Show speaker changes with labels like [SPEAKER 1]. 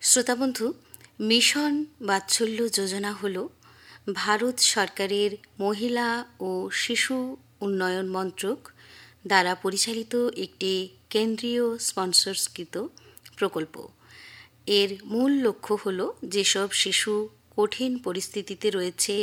[SPEAKER 1] শ্রোতাবন্ধু, mission বাৎসল্য যোজনা হল ভারত সরকারের মহিলা ও শিশু উন্নয়ন মন্ত্রক দ্বারা পরিচালিত একটি কেন্দ্রীয় স্পন্সরকৃত প্রকল্প। এর মূল লক্ষ্য হল যেসব শিশু কঠিন পরিস্থিতিতে রয়েছে